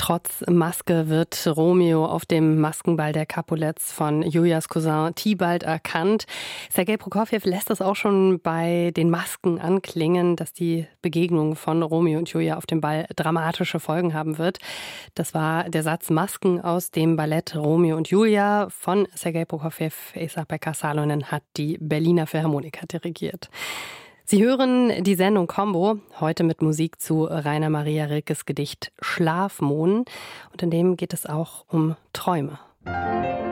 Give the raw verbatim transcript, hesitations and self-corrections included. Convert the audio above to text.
Trotz Maske wird Romeo auf dem Maskenball der Capulets von Julias Cousin Tibalt erkannt. Sergei Prokofjew lässt es auch schon bei den Masken anklingen, dass die Begegnung von Romeo und Julia auf dem Ball dramatische Folgen haben wird. Das war der Satz Masken aus dem Ballett Romeo und Julia von Sergei Prokofjew. Esa-Pekka Salonen hat die Berliner Philharmoniker dirigiert. Sie hören die Sendung Combo, heute mit Musik zu Rainer Maria Rilkes Gedicht Schlafmohn. Und in dem geht es auch um Träume.